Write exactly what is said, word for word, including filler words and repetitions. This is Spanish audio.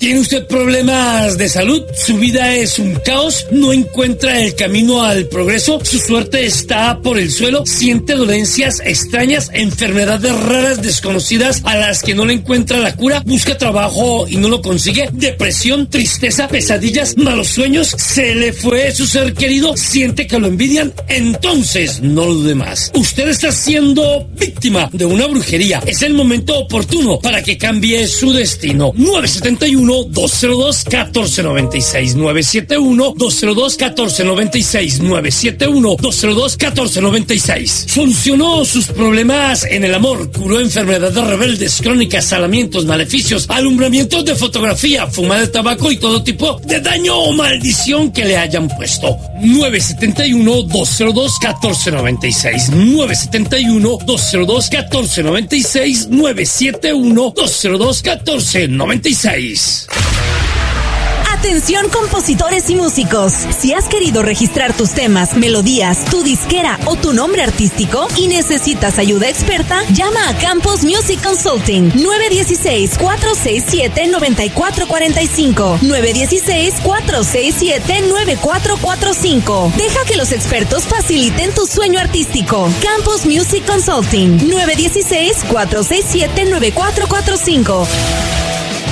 ¿Tiene usted problemas de salud? ¿Su vida es un caos? ¿No encuentra el camino al progreso? ¿Su suerte está por el suelo? ¿Siente dolencias extrañas, enfermedades raras, desconocidas a las que no le encuentra la cura? ¿Busca trabajo y no lo consigue? ¿Depresión, tristeza, pesadillas, malos sueños? ¿Se le fue su ser querido? ¿Siente que lo envidian? Entonces no lo dude más. Usted está siendo víctima de una brujería. Es el momento oportuno para que cambie su destino. nueve siete uno, dos cero dos, uno cuatro nueve seis, nueve siete uno, dos cero dos, uno cuatro nueve seis, nueve siete uno, dos cero dos, uno cuatro nueve seis. Solucionó sus problemas en el amor, curó enfermedades rebeldes, crónicas, salamientos, maleficios, alumbramientos de fotografía, fumada de tabaco y todo tipo de daño o maldición que le hayan puesto. nueve siete uno, dos cero dos, uno cuatro nueve seis, nueve siete uno, dos cero dos, uno cuatro nueve seis, nueve siete uno, dos cero dos, uno cuatro nueve seis. Atención compositores y músicos, si has querido registrar tus temas, melodías, tu disquera o tu nombre artístico y necesitas ayuda experta, llama a Campos Music Consulting nueve uno seis, cuatro seis siete, nueve cuatro cuatro cinco, nueve uno seis, cuatro seis siete, nueve cuatro cuatro cinco. Deja que los expertos faciliten tu sueño artístico. Campos Music Consulting nueve uno seis, cuatro seis siete, nueve cuatro cuatro cinco.